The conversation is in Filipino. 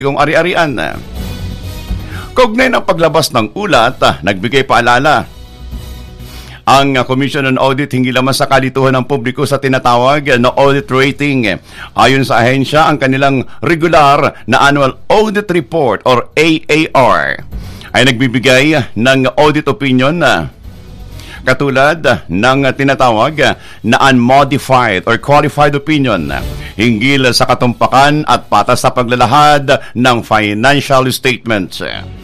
Yung ari-arian. Kaugnay ng paglabas ng ulat, nagbigay paalala ang Commission on Audit hinggil naman sa kalituhan ng publiko sa tinatawag na audit rating. Ayon sa ahensya, ang kanilang regular na Annual Audit Report or AAR ay nagbibigay ng audit opinion katulad ng tinatawag na unmodified or qualified opinion hinggil sa katumpakan at patas sa paglalahad ng financial statements.